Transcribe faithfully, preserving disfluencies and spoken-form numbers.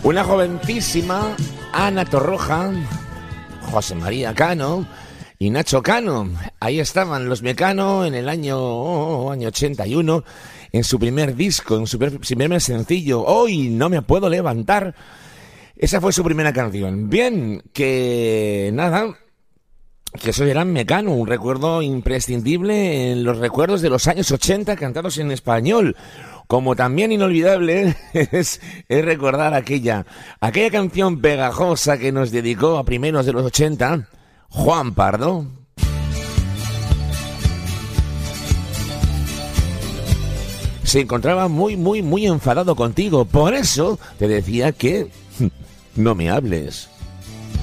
Una jovencísima Ana Torroja, José María Cano y Nacho Cano. Ahí estaban los Mecano en el año, oh, año ochenta y uno, en su primer disco, en su primer sencillo, Hoy no me puedo levantar. Esa fue su primera canción. Bien, que nada, que eso era Mecano, un recuerdo imprescindible en los recuerdos de los años ochenta cantados en español. Como también inolvidable es, es recordar aquella, aquella canción pegajosa que nos dedicó a primeros de los ochenta, Juan Pardo. Se encontraba muy, muy, muy enfadado contigo. Por eso te decía que no me hables.